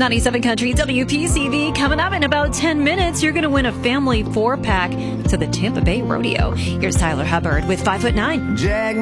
97 Country WPCV. Coming up in about 10 minutes, you're going to win a family 4-pack to the Tampa Bay Rodeo. Here's Tyler Hubbard with 5'9".